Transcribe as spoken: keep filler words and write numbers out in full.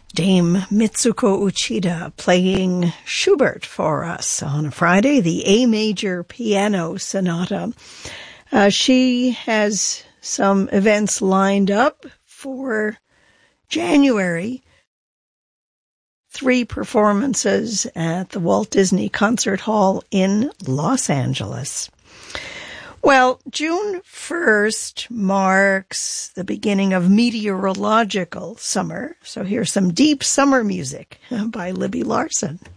Dame Mitsuko Uchida playing Schubert for us on a Friday, the A Major Piano Sonata. Uh, she has some events lined up for January. Three performances at the Walt Disney Concert Hall in Los Angeles. Well, June first marks the beginning of meteorological summer. So here's some deep summer music by Libby Larsen.